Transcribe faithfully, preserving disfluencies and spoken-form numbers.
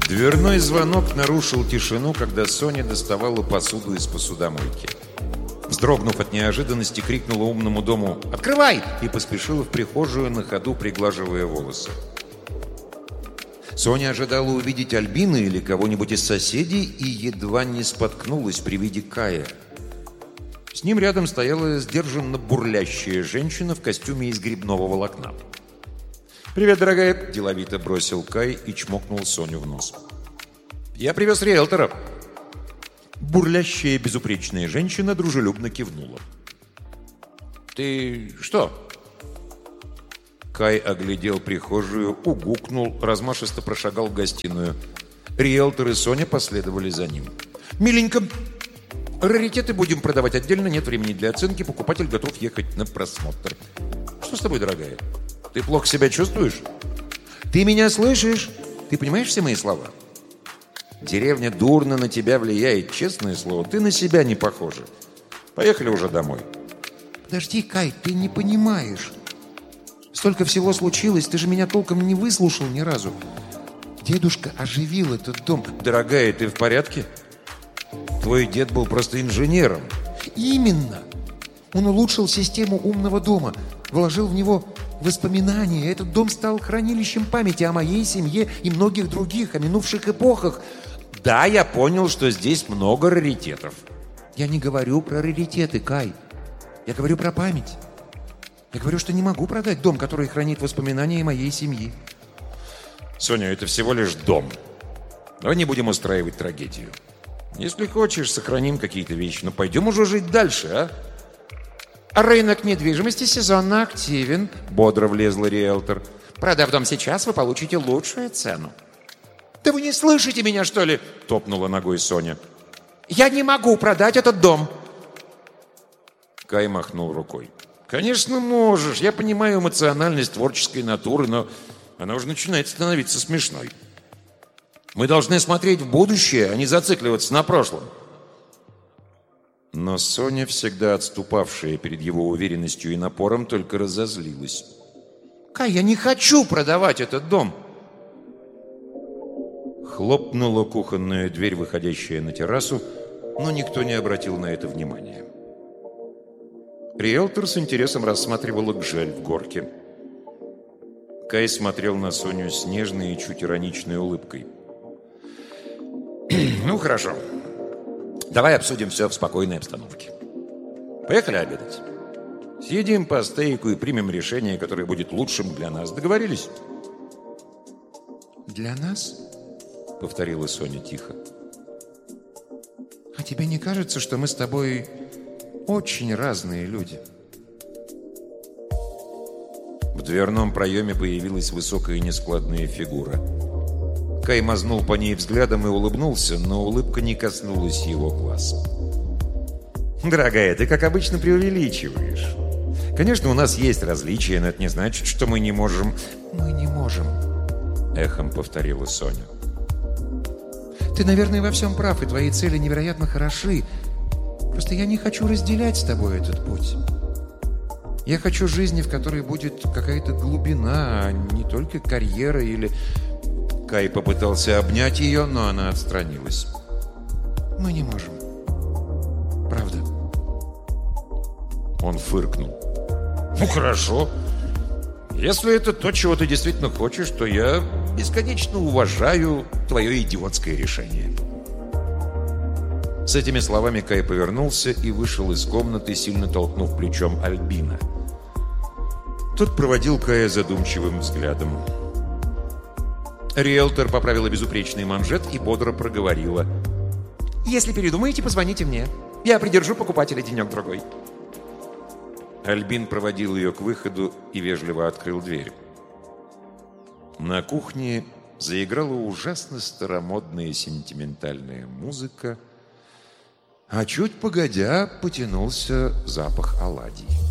Дверной звонок нарушил тишину, когда Соня доставала посуду из посудомойки. Вздрогнув от неожиданности, крикнула умному дому «Открывай!» и поспешила в прихожую, на ходу приглаживая волосы. Соня ожидала увидеть Альбина или кого-нибудь из соседей и едва не споткнулась при виде Кая. С ним рядом стояла сдержанно бурлящая женщина в костюме из грибного волокна. «Привет, дорогая!» – деловито бросил Кай и чмокнул Соню в нос. «Я привез риэлтора!» Бурлящая безупречная женщина дружелюбно кивнула. «Ты что?» Кай оглядел прихожую, угукнул, размашисто прошагал в гостиную. Риэлтор и Соня последовали за ним. «Миленько, раритеты будем продавать отдельно, нет времени для оценки, покупатель готов ехать на просмотр». «Что с тобой, дорогая? Ты плохо себя чувствуешь?» «Ты меня слышишь? Ты понимаешь все мои слова?» «Деревня дурно на тебя влияет, честное слово, ты на себя не похожа. Поехали уже домой». «Подожди, Кай, ты не понимаешь. Столько всего случилось, ты же меня толком не выслушал ни разу. Дедушка оживил этот дом». «Дорогая, ты в порядке? Твой дед был просто инженером». «Именно. Он улучшил систему умного дома, вложил в него воспоминания. Этот дом стал хранилищем памяти о моей семье и многих других, о минувших эпохах». «Да, я понял, что здесь много раритетов». «Я не говорю про раритеты, Кай. Я говорю про память. Я говорю, что не могу продать дом, который хранит воспоминания моей семьи». «Соня, это всего лишь дом. Давай не будем устраивать трагедию. Если хочешь, сохраним какие-то вещи, но пойдем уже жить дальше, а?» «Рынок недвижимости сезонно активен», — бодро влезла риэлтор. «Продав дом сейчас, вы получите лучшую цену». «Да вы не слышите меня, что ли?» — топнула ногой Соня. «Я не могу продать этот дом». Кай махнул рукой. «Конечно можешь. Я понимаю эмоциональность творческой натуры, но она уже начинает становиться смешной. Мы должны смотреть в будущее, а не зацикливаться на прошлом». Но Соня, всегда отступавшая перед его уверенностью и напором, только разозлилась. «Кай, я не хочу продавать этот дом!» Хлопнула кухонная дверь, выходящая на террасу, но никто не обратил на это внимания. Риэлтор с интересом рассматривала гжель в горке. Кай смотрел на Соню с нежной и чуть ироничной улыбкой. «Ну, хорошо. Давай обсудим все в спокойной обстановке. Поехали обедать. Съедим по стейку и примем решение, которое будет лучшим для нас. Договорились?» «Для нас?» — повторила Соня тихо. «А тебе не кажется, что мы с тобой очень разные люди?» В дверном проеме появилась высокая и нескладная фигура. Кай мазнул по ней взглядом и улыбнулся, но улыбка не коснулась его глаз. «Дорогая, ты, как обычно, преувеличиваешь. Конечно, у нас есть различия, но это не значит, что мы не можем...» «Мы не можем», — эхом повторила Соня. «Ты, наверное, во всем прав, и твои цели невероятно хороши. Просто я не хочу разделять с тобой этот путь. Я хочу жизни, в которой будет какая-то глубина, а не только карьера или...» Кай попытался обнять ее, но она отстранилась. «Мы не можем. Правда». Он фыркнул. «Ну, хорошо. Если это то, чего ты действительно хочешь, то я бесконечно уважаю твое идиотское решение». С этими словами Кай повернулся и вышел из комнаты, сильно толкнув плечом Альбина. Тот проводил Кая задумчивым взглядом. Риэлтор поправила безупречный манжет и бодро проговорила: «Если передумаете, позвоните мне. Я придержу покупателя денек-другой». Альбин проводил ее к выходу и вежливо открыл дверь. На кухне заиграла ужасно старомодная сентиментальная музыка, а чуть погодя потянулся запах оладий.